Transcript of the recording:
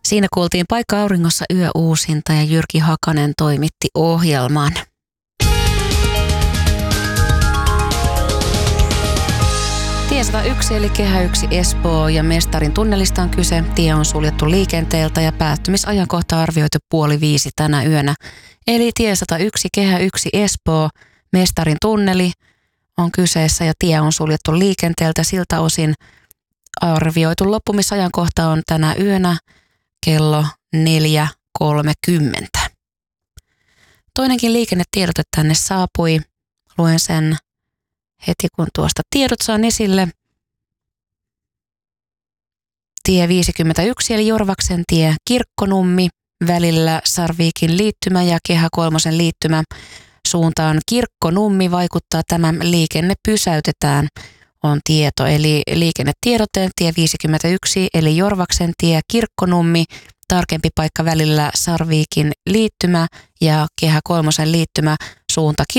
Siinä kuultiin Paikka auringossa yöuusinta ja Jyrki Hakanen toimitti ohjelman. Tie 101 eli Kehä 1 Espoo ja Mestarin tunnelista on kyse. Tie on suljettu liikenteeltä ja päättymisajankohta arvioitu 4:30 tänä yönä. Eli tie 101 Kehä 1 Espoo, Mestarin tunneli on kyseessä ja tie on suljettu liikenteeltä. Siltä osin arvioitu loppumisajankohta on tänä yönä kello 4:30. Toinenkin liikennetiedote tänne saapui. Luen sen heti kun tuosta tiedot saan esille. Tie 51 eli Jorvaksen tie Kirkkonummi välillä Sarviikin liittymä ja Kehä 3 liittymä suuntaan Kirkkonummi vaikuttaa, tämä liikenne pysäytetään, on tieto. Eli liikennetiedote tie 51 eli Jorvaksen tie Kirkkonummi, tarkempi paikka välillä Sarviikin liittymä ja Kehä 3 liittymä suunta